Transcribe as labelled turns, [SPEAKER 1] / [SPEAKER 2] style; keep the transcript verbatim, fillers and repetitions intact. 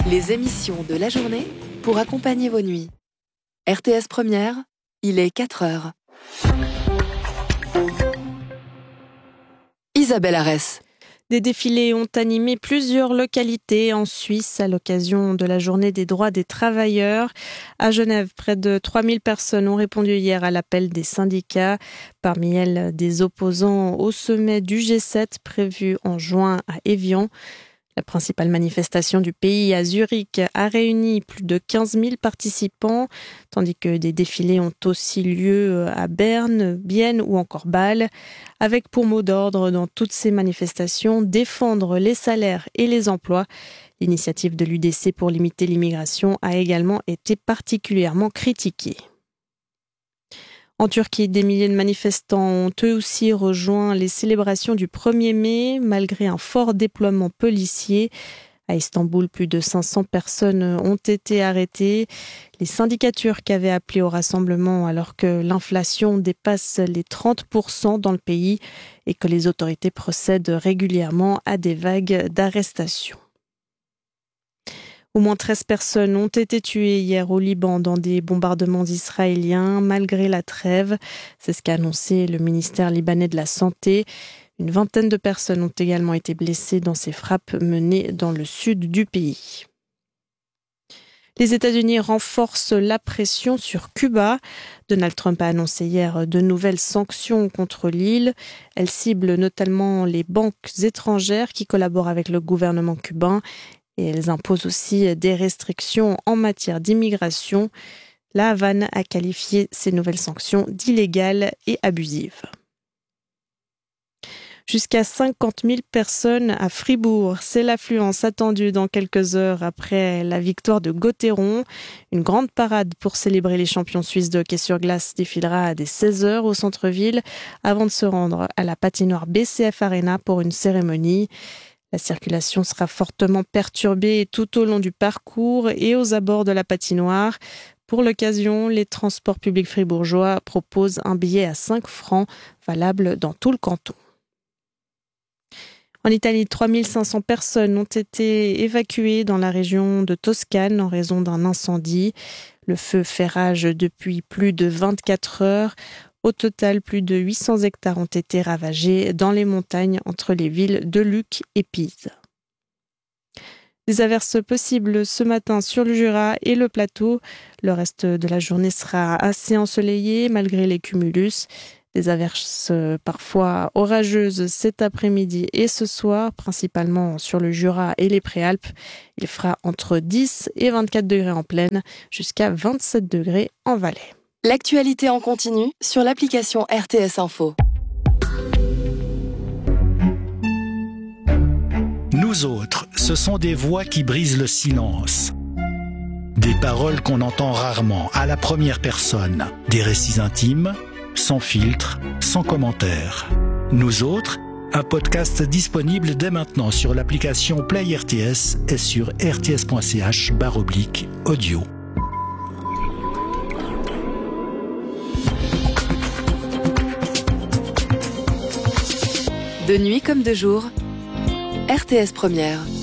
[SPEAKER 1] Les émissions de la journée pour accompagner vos nuits. R T S Première, il est quatre heures. Isabelle Arès.
[SPEAKER 2] Des défilés ont animé plusieurs localités en Suisse à l'occasion de la journée des droits des travailleurs. À Genève, près de trois mille personnes ont répondu hier à l'appel des syndicats. Parmi elles, des opposants au sommet du G sept prévu en juin à Évian. La principale manifestation du pays à Zurich a réuni plus de quinze mille participants, tandis que des défilés ont aussi lieu à Berne, Bienne ou encore Bâle, avec pour mot d'ordre dans toutes ces manifestations défendre les salaires et les emplois. L'initiative de l'U D C pour limiter l'immigration a également été particulièrement critiquée. En Turquie, des milliers de manifestants ont eux aussi rejoint les célébrations du premier mai, malgré un fort déploiement policier. À Istanbul, plus de cinq cents personnes ont été arrêtées. Les syndicats turcs avaient appelé au rassemblement alors que l'inflation dépasse les trente pour cent dans le pays et que les autorités procèdent régulièrement à des vagues d'arrestations. Au moins treize personnes ont été tuées hier au Liban dans des bombardements israéliens, malgré la trêve. C'est ce qu'a annoncé le ministère libanais de la Santé. Une vingtaine de personnes ont également été blessées dans ces frappes menées dans le sud du pays. Les États-Unis renforcent la pression sur Cuba. Donald Trump a annoncé hier de nouvelles sanctions contre l'île. Elles ciblent notamment les banques étrangères qui collaborent avec le gouvernement cubain. Et elles imposent aussi des restrictions en matière d'immigration. La Havane a qualifié ces nouvelles sanctions d'illégales et abusives. Jusqu'à cinquante mille personnes à Fribourg. C'est l'affluence attendue dans quelques heures après la victoire de Gauthieron. Une grande parade pour célébrer les champions suisses de hockey sur glace défilera dès seize heures au centre-ville avant de se rendre à la patinoire B C F Arena pour une cérémonie. La circulation sera fortement perturbée tout au long du parcours et aux abords de la patinoire. Pour l'occasion, les transports publics fribourgeois proposent un billet à cinq francs, valable dans tout le canton. En Italie, trois mille cinq cents personnes ont été évacuées dans la région de Toscane en raison d'un incendie. Le feu fait rage depuis plus de vingt-quatre heures. Au total, plus de huit cents hectares ont été ravagés dans les montagnes entre les villes de Lucques et Pise. Des averses possibles ce matin sur le Jura et le plateau. Le reste de la journée sera assez ensoleillé malgré les cumulus. Des averses parfois orageuses cet après-midi et ce soir, principalement sur le Jura et les Préalpes. Il fera entre dix et vingt-quatre degrés en plaine, jusqu'à vingt-sept degrés en vallée.
[SPEAKER 1] L'actualité en continu sur l'application R T S Info.
[SPEAKER 3] Nous autres, ce sont des voix qui brisent le silence. Des paroles qu'on entend rarement, à la première personne. Des récits intimes, sans filtre, sans commentaire. Nous autres, un podcast disponible dès maintenant sur l'application Play R T S et sur rts.ch barre oblique audio.
[SPEAKER 1] De nuit comme de jour, R T S Première.